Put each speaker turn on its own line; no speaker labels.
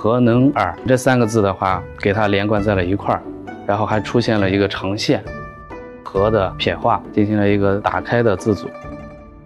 和能耳这3个字的话，给它连贯在了一块儿，然后还出现了一个长线和的撇画，进行了一个打开的字组。